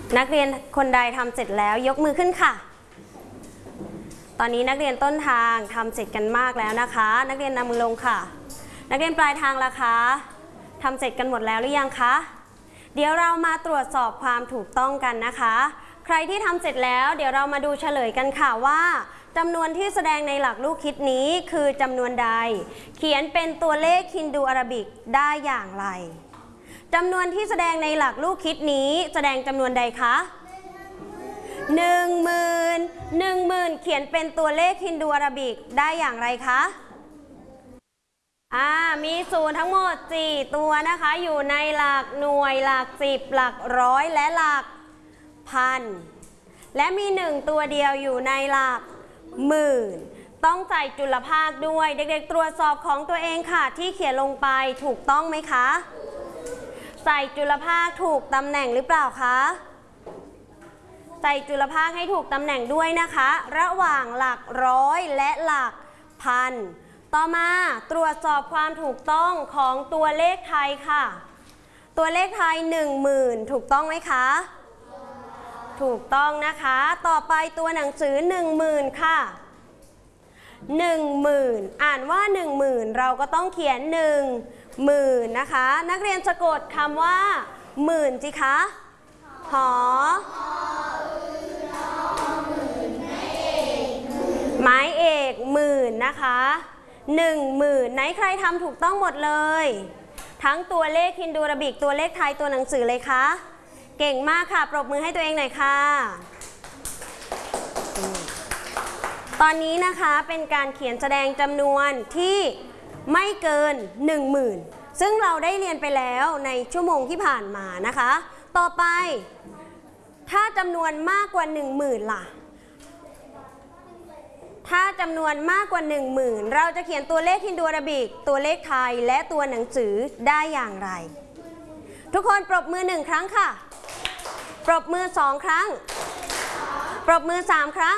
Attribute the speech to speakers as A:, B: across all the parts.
A: นักเรียนคนใดทำเสร็จแล้วยกมือขึ้นค่ะตอนนี้นักเรียนต้นทางทำเสร็จกันมากแล้วนะคะนักเรียนนำมือลงค่ะนักเรียนปลายทางล่ะคะทำเสร็จกันหมดแล้วหรือยังคะเดี๋ยวเรามาตรวจสอบความถูกต้องกันนะคะใครที่ทำเสร็จแล้วเดี๋ยวเรามาดูเฉลยกันค่ะว่าจำนวนที่แสดงในหลักลูกคิดนี้คือจำนวนใดเขียนเป็นตัวเลขฮินดูอาราบิกได้อย่างไรจำนวนที่แสดงในหลักลูกคิดนี้แสดงจำนวนใดคะ10,000เขียนเป็นตัวเลขฮินดูอาราบิกได้อย่างไรคะมีศูนย์ทั้งหมด4ตัวนะคะอยู่ในหลักหน่วยหลัก10หลักร้อยและหลักพันและมี1ตัวเดียวอยู่ในหลักหมื่นต้องใส่จุลภาคด้วยเด็กๆตรวจสอบของตัวเองค่ะที่เขียนลงไปถูกต้องไหมคะใส่จุลภาคถูกตำแหน่งหรือเปล่าคะใส่จุลภาคให้ถูกตำแหน่งด้วยนะคะระหว่างหลักร้อยและหลักพันต่อมาตรวจสอบความถูกต้องของตัวเลขไทยค่ะตัวเลขไทย10,000ถูกต้องไหมคะถูกต้องนะคะต่อไปตัวหนังสือ10,000ค่ะ10,000อ่านว่า10,000เราก็ต้องเขียน10,000นะคะนักเรียนสะกดคำว่าหมื่นสิคะหอไม้เอกหมื่นนะคะ10,000ไหนใครทำถูกต้องหมดเลยทั้งตัวเลขฮินดูอาราบิกตัวเลขไทยตัวหนังสือเลยคะเก่งมากค่ะปรบมือให้ตัวเองหน่อยค่ะตอนนี้นะคะเป็นการเขียนแสดงจำนวนที่ไม่เกิน10,000ซึ่งเราได้เรียนไปแล้วในชั่วโมงที่ผ่านมานะคะต่อไปถ้าจำนวนมากกว่า10,000ล่ะถ้าจำนวนมากกว่า10,000เราจะเขียนตัวเลขฮินดูอาราบิกตัวเลขไทยและตัวหนังสือได้อย่างไรทุกคนปรบมือ1ครั้งค่ะปรบมือ2ครั้งปรบมือ3ครั้ง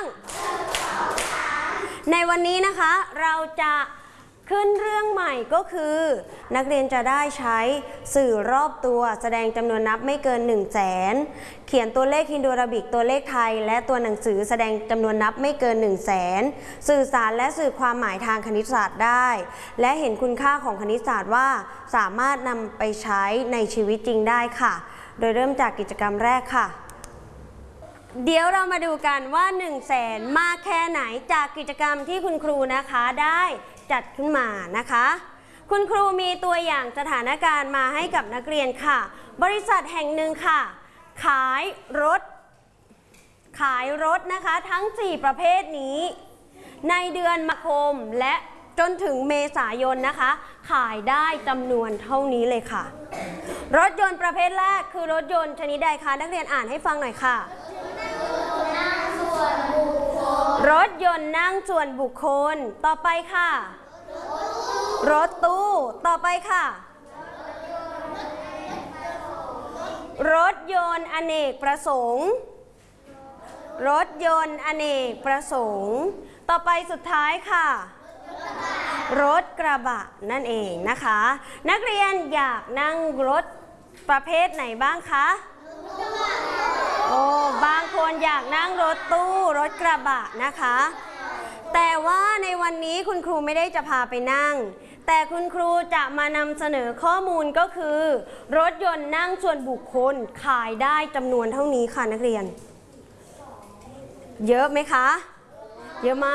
A: ในวันนี้นะคะเราจะขึ้นเรื่องใหม่ก็คือนักเรียนจะได้ใช้สื่อรอบตัวแสดงจำนวนนับไม่เกิน100,000เขียนตัวเลขฮินดูอาราบิกตัวเลขไทยและตัวหนังสือแสดงจำนวนนับไม่เกิน100,000สื่อสารและสื่อความหมายทางคณิตศาสตร์ได้และเห็นคุณค่าของคณิตศาสตร์ว่าสามารถนำไปใช้ในชีวิตจริงได้ค่ะโดยเริ่มจากกิจกรรมแรกค่ะเดี๋ยวเรามาดูกันว่า100,000มากแค่ไหนจากกิจกรรมที่คุณครูนะคะได้จัดขึ้นมานะคะคุณครูมีตัวอย่างสถานการณ์มาให้กับนักเรียนค่ะบริษัทแห่งหนึ่งค่ะขายรถนะคะทั้ง4ประเภทนี้ในเดือนมกราคมและจนถึงเมษายนนะคะขายได้จำนวนเท่านี้เลยค่ะรถยนต์ประเภทแรกคือรถยนต์ชนิดใดคะนักเรียนอ่านให้ฟังหน่อยค่ะรถยนต์นั่งส่วนบุคคลต่อไปค่ะรถตู้ต่อไปค่ะรถยนต์อเนกประสงค์รถยนต์อเนกประสงค์ต่อไปสุดท้ายค่ะรถกระบะนั่นเองนะคะนักเรียนอยากนั่งรถประเภทไหนบ้างคะบางคนอยากนั่งรถตู้รถกระบะนะคะแต่ว่าในวันนี้คุณครูไม่ได้จะพาไปนั่งแต่คุณครูจะมานำเสนอข้อมูลก็คือรถยนต์นั่งส่วนบุคคลขายได้จำนวนเท่านี้ค่ะนักเรียนเยอะไหมคะเยอะมาก